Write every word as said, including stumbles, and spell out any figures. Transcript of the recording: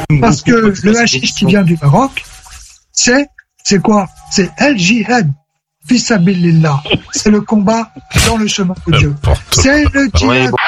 Parce que le hashish qui vient du Maroc, c'est, c'est quoi? C'est al-jihad. Fisabilillah. C'est le combat dans le chemin de Dieu. C'est le djihad.